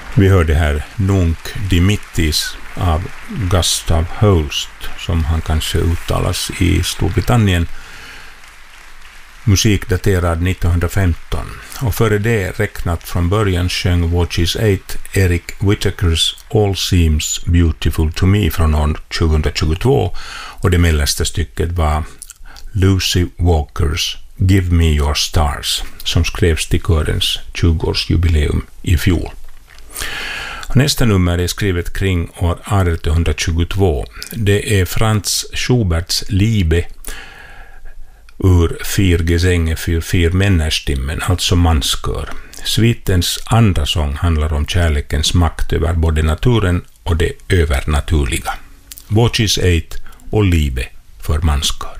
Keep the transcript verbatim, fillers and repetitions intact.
Vi hörde här Nunc Dimittis av Gustav Holst, som han kanske uttalas i Storbritannien. Musik daterad nittonhundrafemton. Och före det, räknat från början, sjöng Watches eight Eric Whittakers All Seems Beautiful to Me från år tjugohundratjugotvå, och det mellersta stycket var Lucy Walkers Give Me Your Stars, som skrevs till körens tjugoårsjubileum i fjol. Nästa nummer är skrivet kring år artonhundratjugotvå. Det är Franz Schuberts Liebe ur Vier Gesänge för vier Männerstimmen, alltså manskör. Svitens andra sång handlar om kärlekens makt över både naturen och det övernaturliga. Watches eight och Liebe för manskör.